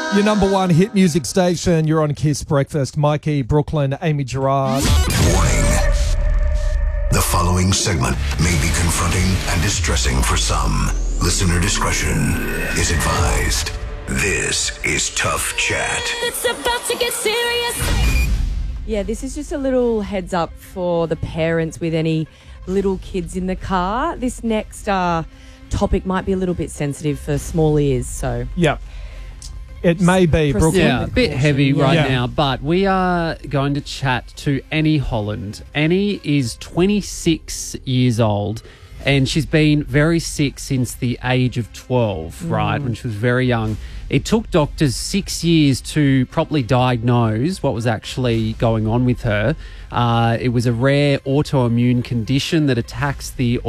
Your number one hit music station. You're on Kiss Breakfast. Mikey, Brooklyn, Amy Gerard. Warning. The following segment may be confronting and distressing for some. Listener discretion is advised. This is Tough Chat. It's about to get serious. Yeah, this is just a little heads up for the parents with any little kids in the car. This next topic might be a little bit sensitive for small ears, so... Yeah. It may be, Brooklyn. Yeah, a bit heavy right now, but we are going to chat to Annie Holland. Annie is 26 years old, and she's been very sick since the age of 12, right, when she was very young. It took doctors 6 years to properly diagnose what was actually going on with her. It was a rare autoimmune condition that attacks the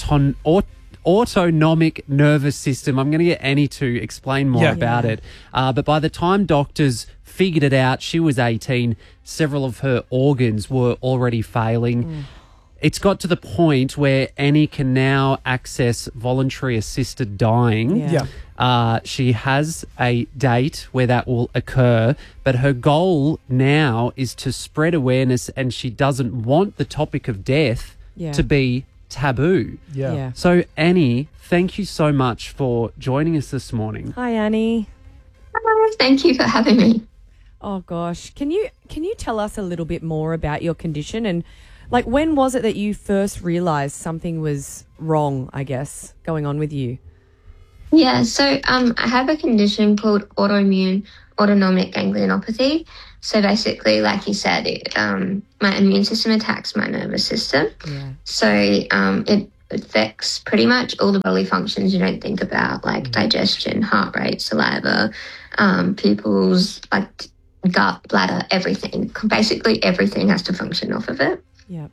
autonomic nervous system. I'm going to get Annie to explain more about it. But by the time doctors figured it out, she was 18. Several of her organs were already failing. It's got to the point where Annie can now access voluntary assisted dying. She has a date where that will occur, but her goal now is to spread awareness, and she doesn't want the topic of death to be taboo. So Annie, thank you so much for joining us this morning. Hi, Annie. Hi, thank you for having me. Oh gosh, can you tell us a little bit more about your condition, and like when was it that you first realised something was wrong, I guess, going on with you? Yeah, so I have a condition called autoimmune autonomic ganglionopathy. So basically, like you said, my immune system attacks my nervous system. So it affects pretty much all the bodily functions you don't think about, like digestion, heart rate, saliva, pupils, like gut, bladder, everything. Basically, everything has to function off of it.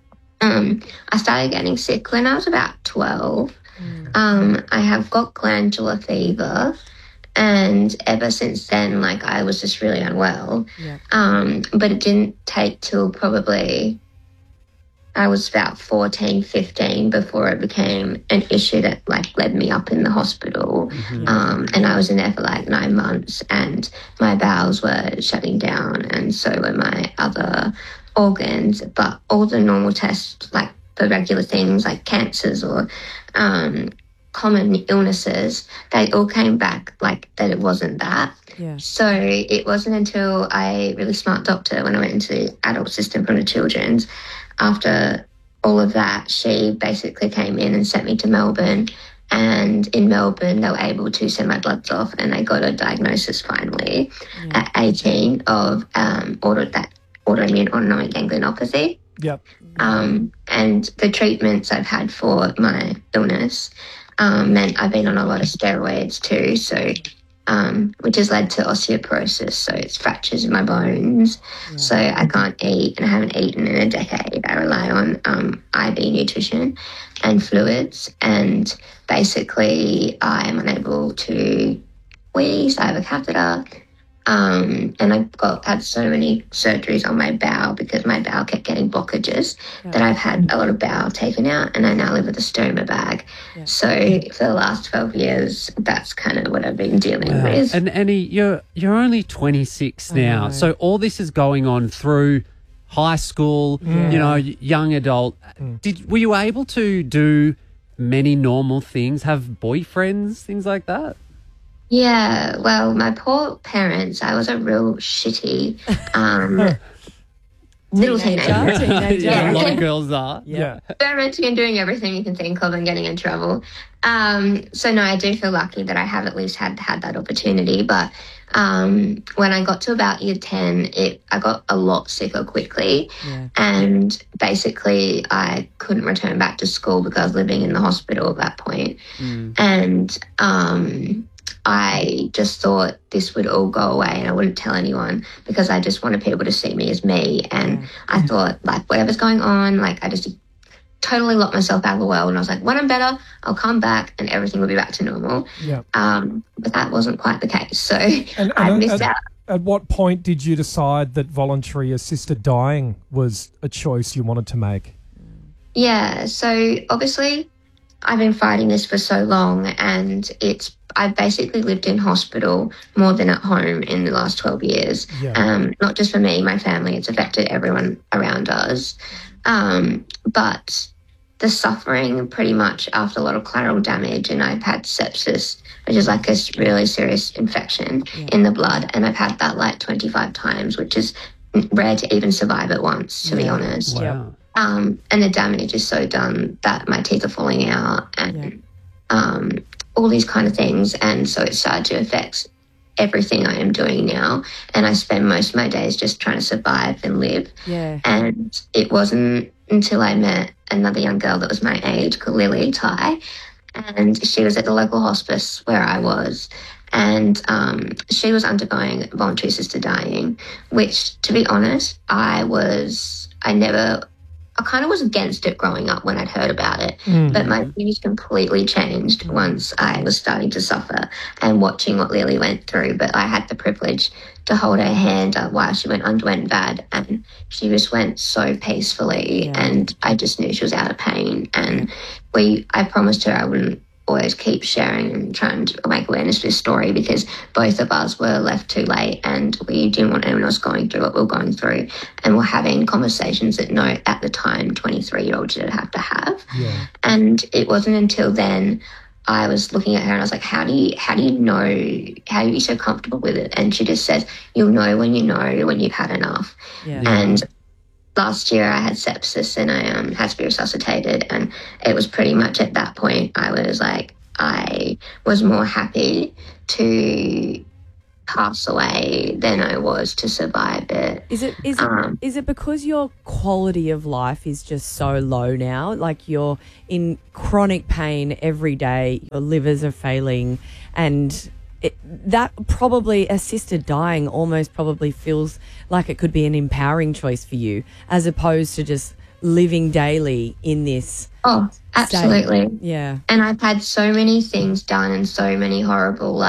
I started getting sick when I was about 12. I have got glandular fever, and ever since then, like, I was just really unwell. But it didn't take till probably I was about 14, 15 before it became an issue that, like, led me up in the hospital. And I was in there for like 9 months, and my bowels were shutting down, and so were my other organs. But all the normal tests, like the regular things like cancers or common illnesses, they all came back like that it wasn't that. So it wasn't until a really smart doctor, when I went into the adult system from the children's, after all of that, she basically came in and sent me to Melbourne. And in Melbourne, they were able to send my bloods off, and they got a diagnosis finally at 18 of autoimmune autonomic ganglionopathy. And the treatments I've had for my illness meant I've been on a lot of steroids too, so which has led to osteoporosis, so it's fractures in my bones. So I can't eat, and I haven't eaten in a decade. I rely on IV nutrition and fluids, and basically I'm unable to wheeze. I have a catheter. And I've had so many surgeries on my bowel because my bowel kept getting blockages that I've had a lot of bowel taken out, and I now live with a stoma bag. So for the last 12 years, that's kind of what I've been dealing with. And Annie, you're only 26 now, so all this is going on through high school, you know, young adult. Were you able to do many normal things, have boyfriends, things like that? Yeah, well, my poor parents, I was a real shitty little teenager. Yeah, a lot of girls are. Experimenting and doing everything you can think of and getting in trouble. So, no, I do feel lucky that I have at least had that opportunity. But when I got to about year 10, I got a lot sicker quickly. And basically I couldn't return back to school because I was living in the hospital at that point. And I just thought this would all go away, and I wouldn't tell anyone because I just wanted people to see me as me. And I thought, like, whatever's going on, like, I just totally locked myself out of the world. And I was like, when I'm better, I'll come back and everything will be back to normal. But that wasn't quite the case. So I missed out. At what point did you decide that voluntary assisted dying was a choice you wanted to make? Yeah, so obviously I've been fighting this for so long, and I've basically lived in hospital more than at home in the last 12 years. Yeah. Not just for me, my family, it's affected everyone around us. But the suffering pretty much after a lot of collateral damage, and I've had sepsis, which is like a really serious infection in the blood, and I've had that like 25 times, which is rare to even survive it once, to be honest. Wow. And the damage is so done that my teeth are falling out and all these kind of things. And so it started to affect everything I am doing now. And I spend most of my days just trying to survive and live. Yeah. And it wasn't until I met another young girl that was my age called Lily Tai, and she was at the local hospice where I was. And she was undergoing voluntary assisted dying, which, to be honest, I kind of was against it growing up when I'd heard about it, but my views completely changed once I was starting to suffer and watching what Lily went through. But I had the privilege to hold her hand while she underwent VAD, and she just went so peacefully, and I just knew she was out of pain. And I promised her I wouldn't always keep sharing and trying to make awareness of this story, because both of us were left too late and we didn't want anyone else going through what we were going through, and we're having conversations that at the time 23-year-olds didn't have to have. And it wasn't until then I was looking at her and I was like, how do you know, how are you so comfortable with it? And she just says, you'll know when you've had enough. And last year I had sepsis and I had to be resuscitated, and it was pretty much at that point I was like, I was more happy to pass away than I was to survive it. Is it because your quality of life is just so low now? Like, you're in chronic pain every day, your livers are failing, and that probably assisted dying almost probably feels like it could be an empowering choice for you, as opposed to just living daily in this. Oh, absolutely. State. Yeah. And I've had so many things done and so many horrible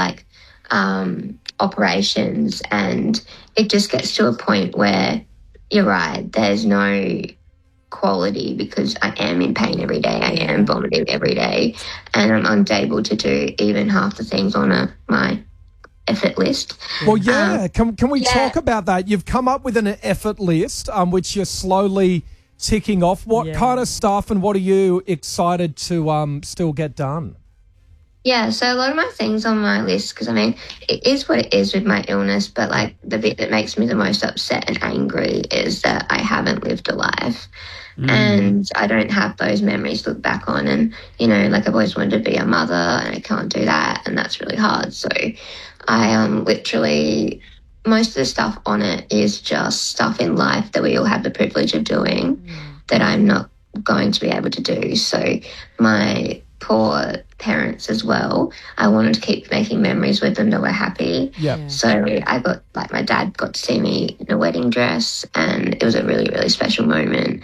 operations, and it just gets to a point where you're right, there's no quality because I am in pain every day. I am vomiting every day, and I'm unable to do even half the things on my effort list. Well, yeah. Can we talk about that? You've come up with an effort list, which you're slowly ticking off. What kind of stuff and what are you excited to still get done? Yeah, so a lot of my things on my list, because I mean, it is what it is with my illness, but like the bit that makes me the most upset and angry is that I haven't lived a life. And I don't have those memories to look back on. And, you know, like I've always wanted to be a mother and I can't do that, and that's really hard. So I literally, most of the stuff on it is just stuff in life that we all have the privilege of doing that I'm not going to be able to do. So my poor parents as well, I wanted to keep making memories with them that were happy. So I got, like, my dad got to see me in a wedding dress, and it was a really, really special moment.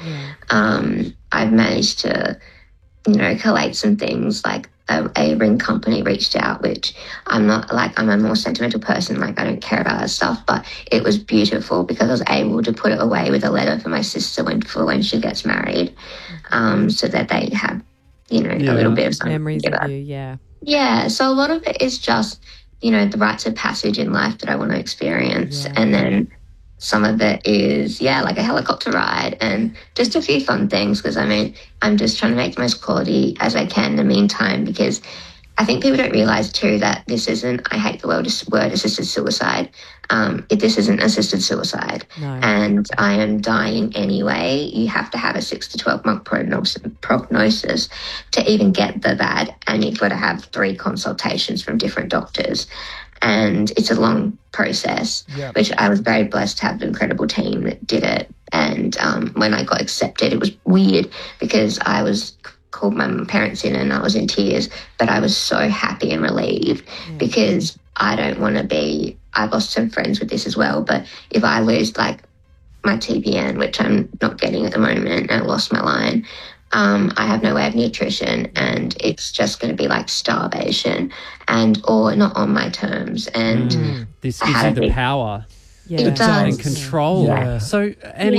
I've managed to, you know, collate some things, like a ring company reached out, which I'm not, like, I'm a more sentimental person, like I don't care about that stuff, but it was beautiful because I was able to put it away with a letter for my sister for when she gets married, so that they have, you know, a little bit of something memories together. of you, Yeah, so a lot of it is just, you know, the rites of passage in life that I want to experience. And then some of it is, like a helicopter ride and just a few fun things, because, I mean, I'm just trying to make the most quality as I can in the meantime, because I think people don't realise too that this isn't, I hate the word assisted suicide. This isn't assisted suicide. And I am dying anyway. You have to have a 6 to 12 month prognosis to even get the VAD, and you've got to have 3 consultations from different doctors. And it's a long process, which I was very blessed to have an incredible team that did it. And when I got accepted, it was weird because I was called my parents in and I was in tears, but I was so happy and relieved because I don't want to be, I've lost some friends with this as well, but if I lose like my TPN, which I'm not getting at the moment, and I lost my line, I have no way of nutrition, and it's just going to be like starvation or not on my terms. And this gives you the power it does. and control. So, Annie,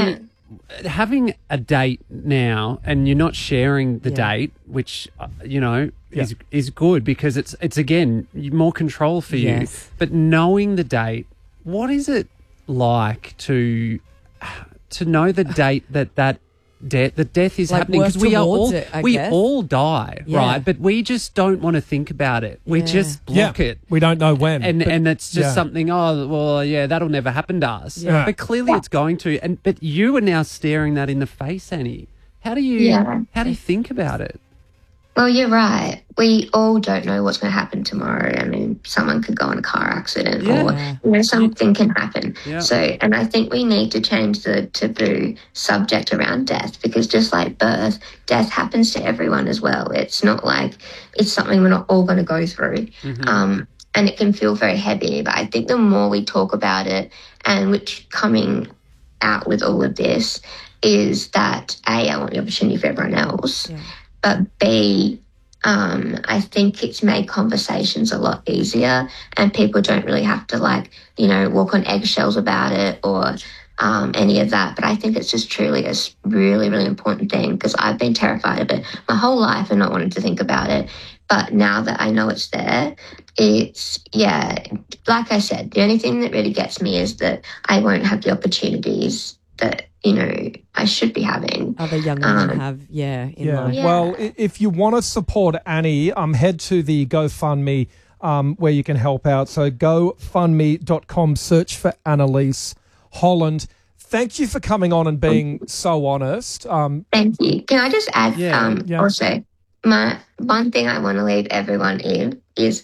having a date now and you're not sharing the date, which, is good because it's again, more control for you. Yes. But knowing the date, what is it like to know the date that death is Like happening? work Because we towards it, I guess. all die, Yeah. right? But we just don't want to think about it. We just block it. We don't know when. And it's just something, that'll never happen to us. Yeah. But clearly it's going to. But you are now staring that in the face, Annie. How do you think about it? Well, you're right. We all don't know what's going to happen tomorrow. I mean, someone could go in a car accident or, something can happen. Yeah. So, and I think we need to change the taboo subject around death because just like birth, death happens to everyone as well. It's not like it's something we're not all going to go through. Mm-hmm. And it can feel very heavy. But I think the more we talk about it and which coming out with all of this is that, A, I want the opportunity for everyone else. Yeah. But B, I think it's made conversations a lot easier and people don't really have to walk on eggshells about it or any of that. But I think it's just truly a really, really important thing because I've been terrified of it my whole life and not wanting to think about it. But now that I know it's there, it's, like I said, the only thing that really gets me is that I won't have the opportunities that, I should be having. Other young women have, in life. Yeah. Well, if you want to support Annie, head to the GoFundMe where you can help out. So GoFundMe.com, search for Annalise Holland. Thank you for coming on and being so honest. Thank you. Can I just add also, my one thing I want to leave everyone in is,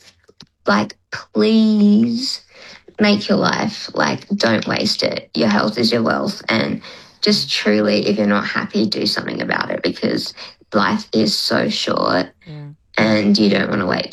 please make your life, don't waste it. Your health is your wealth. And just truly, if you're not happy, do something about it because life is so short and you don't want to wait